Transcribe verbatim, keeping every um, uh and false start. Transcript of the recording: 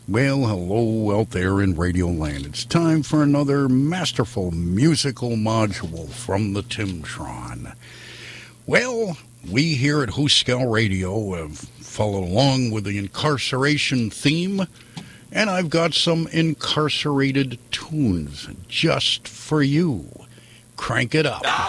Well, hello out there in Radio Land. It's time for another masterful musical module from the Timtron. Well, we here at Hooskow Radio have followed along with the incarceration theme, and I've got some incarcerated tunes just for you. Crank it up.